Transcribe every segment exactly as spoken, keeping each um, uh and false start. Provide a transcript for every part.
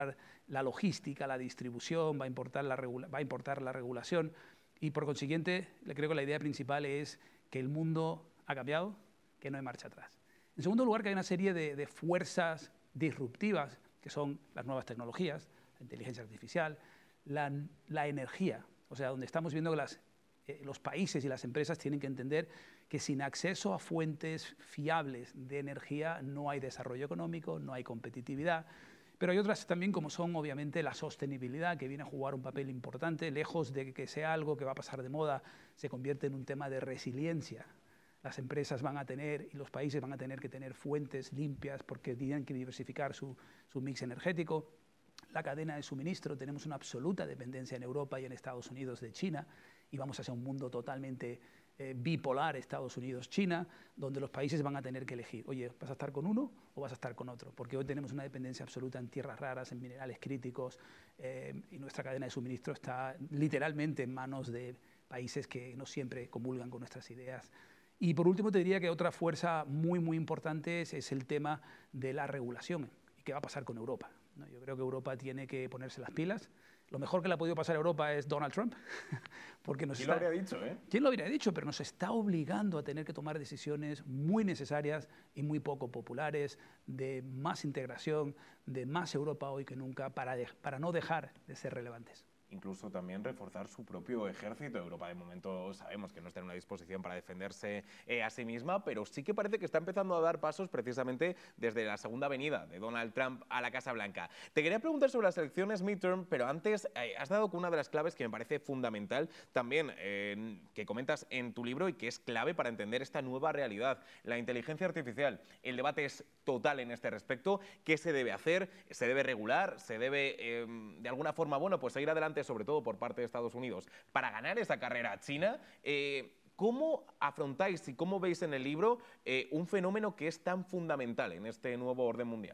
la logística, la distribución, va a importar la, va a importar la regulación y por consiguiente creo que la idea principal es que el mundo ha cambiado, que no hay marcha atrás. En segundo lugar, que hay una serie de, de fuerzas disruptivas que son las nuevas tecnologías, la inteligencia artificial, la, la energía, o sea, donde estamos viendo que las, eh, los países y las empresas tienen que entender que sin acceso a fuentes fiables de energía no hay desarrollo económico, no hay competitividad. Pero hay otras también como son obviamente la sostenibilidad, que viene a jugar un papel importante, lejos de que sea algo que va a pasar de moda, se convierte en un tema de resiliencia. Las empresas van a tener y los países van a tener que tener fuentes limpias porque tienen que diversificar su, su mix energético. La cadena de suministro, tenemos una absoluta dependencia en Europa y en Estados Unidos de China y vamos hacia un mundo totalmente eh, bipolar, Estados Unidos-China, donde los países van a tener que elegir, oye, ¿vas a estar con uno o vas a estar con otro? Porque hoy tenemos una dependencia absoluta en tierras raras, en minerales críticos eh, y nuestra cadena de suministro está literalmente en manos de países que no siempre comulgan con nuestras ideas. Y por último te diría que otra fuerza muy, muy importante es, es el tema de la regulación y qué va a pasar con Europa, ¿no? Yo creo que Europa tiene que ponerse las pilas. Lo mejor que le ha podido pasar a Europa es Donald Trump, porque nos ¿Quién está, lo habría dicho, eh? ¿Quién lo habría dicho? Pero nos está obligando a tener que tomar decisiones muy necesarias y muy poco populares, de más integración, de más Europa hoy que nunca, para, de, para no dejar de ser relevantes. Incluso también reforzar su propio ejército. Europa de momento sabemos que no está en una disposición para defenderse eh, a sí misma, pero sí que parece que está empezando a dar pasos precisamente desde la segunda venida de Donald Trump a la Casa Blanca. Te quería preguntar sobre las elecciones midterm, pero antes eh, has dado con una de las claves que me parece fundamental también, eh, que comentas en tu libro y que es clave para entender esta nueva realidad, la inteligencia artificial. El debate es total en este respecto. ¿Qué se debe hacer? ¿Se debe regular? ¿Se debe, eh, de alguna forma, bueno, pues seguir adelante, sobre todo por parte de Estados Unidos, para ganar esa carrera a China? Eh, ¿Cómo afrontáis y cómo veis en el libro eh, un fenómeno que es tan fundamental en este nuevo orden mundial?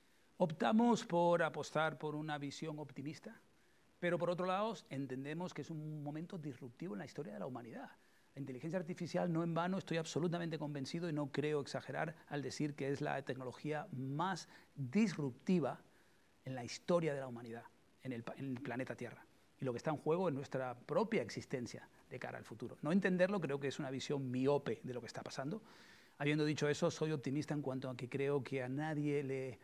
Optamos por apostar por una visión optimista, pero por otro lado entendemos que es un momento disruptivo en la historia de la humanidad. La inteligencia artificial, no en vano, estoy absolutamente convencido y no creo exagerar al decir que es la tecnología más disruptiva en la historia de la humanidad, en el, en el planeta Tierra. Y lo que está en juego es nuestra propia existencia de cara al futuro. No entenderlo creo que es una visión miope de lo que está pasando. Habiendo dicho eso, soy optimista en cuanto a que creo que a nadie le,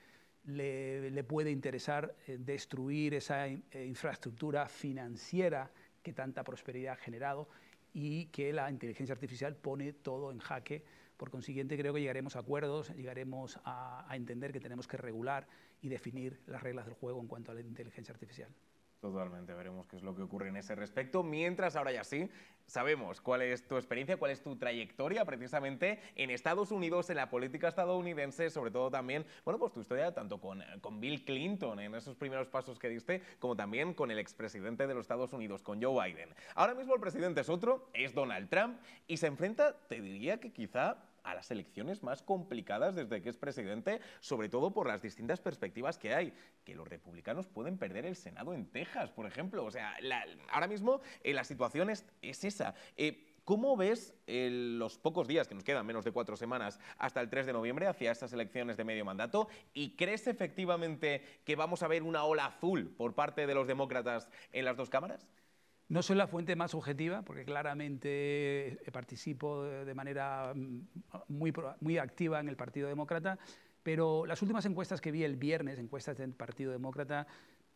le, le puede interesar eh, destruir esa eh, infraestructura financiera que tanta prosperidad ha generado y que la inteligencia artificial pone todo en jaque. Por consiguiente, creo que llegaremos a acuerdos, llegaremos a, a entender que tenemos que regular y definir las reglas del juego en cuanto a la inteligencia artificial. Totalmente, veremos qué es lo que ocurre en ese respecto. Mientras, ahora ya sí, sabemos cuál es tu experiencia, cuál es tu trayectoria precisamente en Estados Unidos, en la política estadounidense, sobre todo también, bueno, pues tu historia tanto con, con Bill Clinton en esos primeros pasos que diste, como también con el expresidente de los Estados Unidos, con Joe Biden. Ahora mismo el presidente es otro, es Donald Trump, y se enfrenta, te diría que quizá a las elecciones más complicadas desde que es presidente, sobre todo por las distintas perspectivas que hay, que los republicanos pueden perder el Senado en Texas, por ejemplo. O sea, la, ahora mismo eh, la situación es, es esa. Eh, ¿Cómo ves eh, los pocos días que nos quedan, menos de cuatro semanas, hasta el tres de noviembre, hacia estas elecciones de medio mandato? ¿Y crees efectivamente que vamos a ver una ola azul por parte de los demócratas en las dos cámaras? No soy la fuente más objetiva, porque claramente participo de manera muy, muy activa en el Partido Demócrata, pero las últimas encuestas que vi el viernes, encuestas del Partido Demócrata,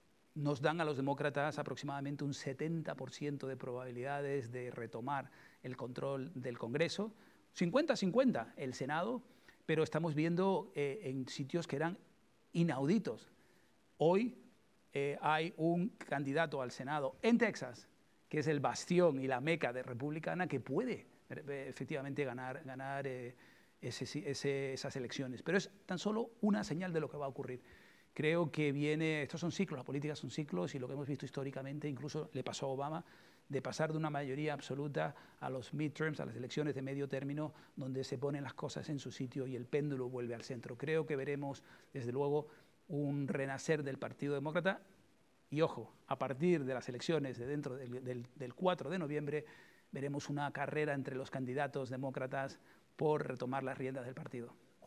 nos dan a los demócratas aproximadamente un setenta por ciento de probabilidades de retomar el control del Congreso, cincuenta a cincuenta el Senado, pero estamos viendo eh, en sitios que eran inauditos. Hoy eh, hay un candidato al Senado en Texas, que es el bastión y la meca de republicana, que puede efectivamente ganar, ganar eh, ese, ese, esas elecciones. Pero es tan solo una señal de lo que va a ocurrir. Creo que viene, estos son ciclos, la política son ciclos, y lo que hemos visto históricamente, incluso le pasó a Obama, de pasar de una mayoría absoluta a los midterms, a las elecciones de medio término, donde se ponen las cosas en su sitio y el péndulo vuelve al centro. Creo que veremos, desde luego, un renacer del Partido Demócrata. Y ojo, a partir de las elecciones de dentro del, del, del cuatro de noviembre, veremos una carrera entre los candidatos demócratas por retomar las riendas del partido.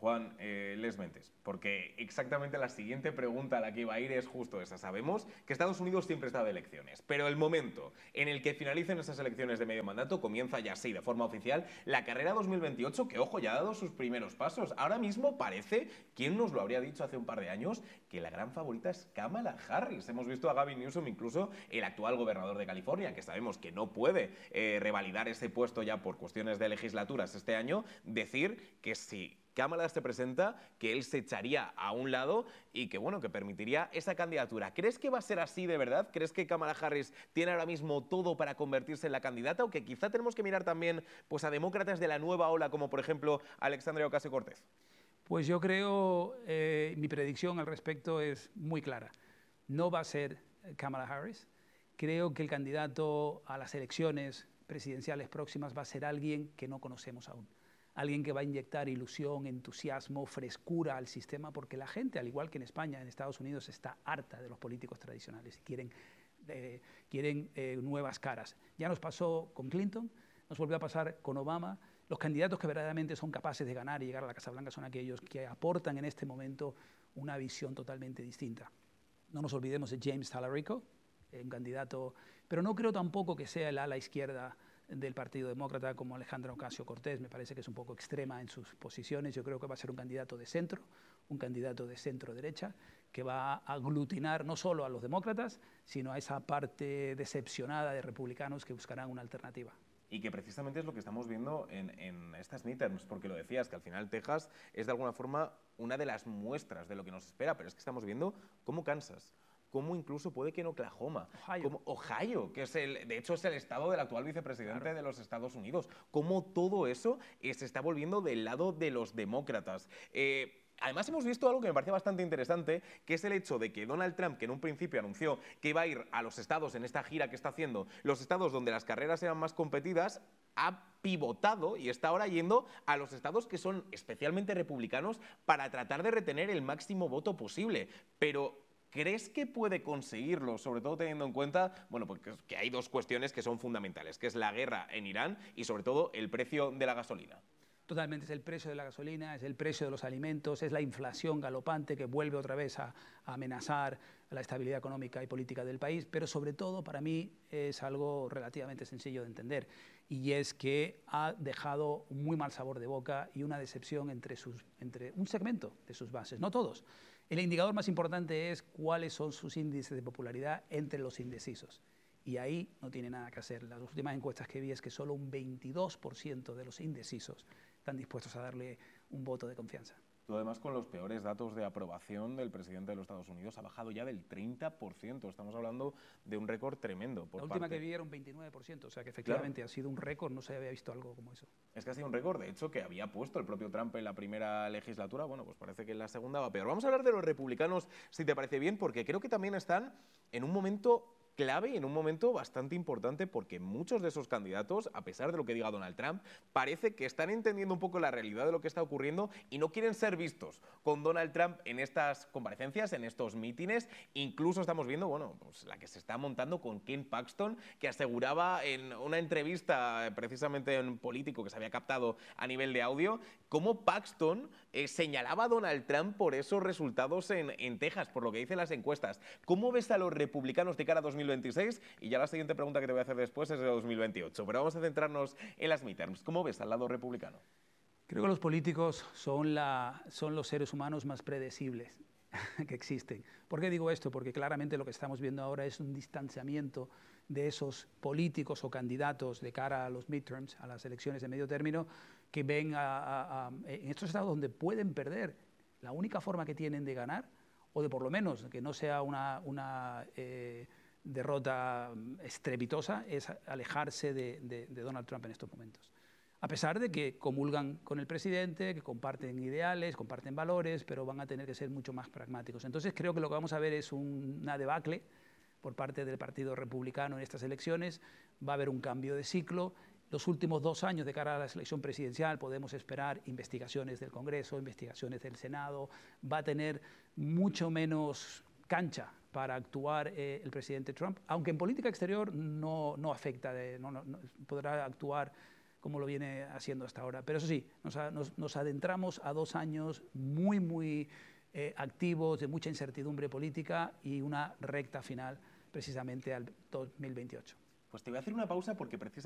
Juan, eh, Les Mentes, porque exactamente la siguiente pregunta a la que iba a ir es justo esa. Sabemos que Estados Unidos siempre está de elecciones, pero el momento en el que finalicen esas elecciones de medio mandato comienza ya sí, de forma oficial, la carrera dos mil veintiocho, que, ojo, ya ha dado sus primeros pasos. Ahora mismo parece, ¿quién nos lo habría dicho hace un par de años?, que la gran favorita es Kamala Harris. Hemos visto a Gavin Newsom, incluso el actual gobernador de California, que sabemos que no puede eh, revalidar ese puesto ya por cuestiones de legislaturas este año, decir que si Kamala se presenta, que él se echaría a un lado y que, bueno, que permitiría esa candidatura. ¿Crees que va a ser así de verdad? ¿Crees que Kamala Harris tiene ahora mismo todo para convertirse en la candidata? ¿O que quizá tenemos que mirar también, pues, a demócratas de la nueva ola, como por ejemplo Alexandria Ocasio-Cortez? Pues yo creo, eh, mi predicción al respecto es muy clara. No va a ser Kamala Harris. Creo que el candidato a las elecciones presidenciales próximas va a ser alguien que no conocemos aún. Alguien que va a inyectar ilusión, entusiasmo, frescura al sistema, porque la gente, al igual que en España, en Estados Unidos, está harta de los políticos tradicionales y quieren, eh, quieren eh, nuevas caras. Ya nos pasó con Clinton, nos volvió a pasar con Obama. Los candidatos que verdaderamente son capaces de ganar y llegar a la Casa Blanca son aquellos que aportan en este momento una visión totalmente distinta. No nos olvidemos de James Talarico, un candidato, pero no creo tampoco que sea el ala izquierda del Partido Demócrata como Alejandra Ocasio-Cortez. Me parece que es un poco extrema en sus posiciones. Yo creo que va a ser un candidato de centro, un candidato de centro-derecha, que va a aglutinar no solo a los demócratas, sino a esa parte decepcionada de republicanos que buscarán una alternativa. Y que precisamente es lo que estamos viendo en, en estas midterms, porque lo decías, que al final Texas es de alguna forma una de las muestras de lo que nos espera, pero es que estamos viendo cómo Kansas, cómo incluso puede que en Oklahoma, Ohio, como Ohio, que es el, de hecho es el estado del actual vicepresidente claro. de los Estados Unidos, cómo todo eso eh, se está volviendo del lado de los demócratas. Eh, Además, hemos visto algo que me parece bastante interesante, que es el hecho de que Donald Trump, que en un principio anunció que iba a ir a los estados en esta gira que está haciendo, los estados donde las carreras eran más competidas, ha pivotado y está ahora yendo a los estados que son especialmente republicanos para tratar de retener el máximo voto posible. Pero ¿crees que puede conseguirlo, sobre todo teniendo en cuenta, bueno, pues que hay dos cuestiones que son fundamentales, que es la guerra en Irán y sobre todo el precio de la gasolina? Totalmente, es el precio de la gasolina, es el precio de los alimentos, es la inflación galopante que vuelve otra vez a, a amenazar la estabilidad económica y política del país, pero sobre todo para mí es algo relativamente sencillo de entender, y es que ha dejado un muy mal sabor de boca y una decepción entre, sus, entre un segmento de sus bases, no todos. El indicador más importante es cuáles son sus índices de popularidad entre los indecisos. Y ahí no tiene nada que hacer. Las últimas encuestas que vi es que solo un veintidós por ciento de los indecisos están dispuestos a darle un voto de confianza. Tú, además, con los peores datos de aprobación del presidente de los Estados Unidos, ha bajado ya del treinta por ciento. Estamos hablando de un récord tremendo. Por la última parte... que vi era un veintinueve por ciento, o sea que efectivamente claro. Ha sido un récord, no se había visto algo como eso. Es que ha sido un récord, de hecho, que había puesto el propio Trump en la primera legislatura. Bueno, pues parece que en la segunda va peor. Vamos a hablar de los republicanos, si te parece bien, porque creo que también están en un momento clave y en un momento bastante importante, porque muchos de esos candidatos, a pesar de lo que diga Donald Trump, parece que están entendiendo un poco la realidad de lo que está ocurriendo y no quieren ser vistos con Donald Trump en estas comparecencias, en estos mítines. Incluso estamos viendo, bueno, pues la que se está montando con Ken Paxton, que aseguraba en una entrevista, precisamente en un político que se había captado a nivel de audio, cómo Paxton eh, señalaba a Donald Trump por esos resultados en, en Texas, por lo que dicen las encuestas. ¿Cómo ves a los republicanos de cara a dos mil veintiséis? Y ya la siguiente pregunta que te voy a hacer después es de dos mil veintiocho, pero vamos a centrarnos en las midterms. ¿Cómo ves al lado republicano? Creo que los políticos son, la, son los seres humanos más predecibles que existen. ¿Por qué digo esto? Porque claramente lo que estamos viendo ahora es un distanciamiento de esos políticos o candidatos de cara a los midterms, a las elecciones de medio término, que ven a, a, a, en estos estados donde pueden perder. La única forma que tienen de ganar, o de por lo menos que no sea una, una eh, derrota estrepitosa, es alejarse de, de, de Donald Trump en estos momentos. A pesar de que comulgan con el presidente, que comparten ideales, comparten valores, pero van a tener que ser mucho más pragmáticos. Entonces creo que lo que vamos a ver es un, una debacle por parte del Partido Republicano en estas elecciones. Va a haber un cambio de ciclo. Los últimos dos años de cara a la elección presidencial podemos esperar investigaciones del Congreso, investigaciones del Senado. Va a tener mucho menos cancha para actuar eh, el presidente Trump, aunque en política exterior no, no afecta, de, no, no, no, podrá actuar como lo viene haciendo hasta ahora. Pero eso sí, nos, nos, nos adentramos a dos años muy, muy eh, activos, de mucha incertidumbre política y una recta final precisamente al dos mil veintiocho. Pues te voy a hacer una pausa porque precisamente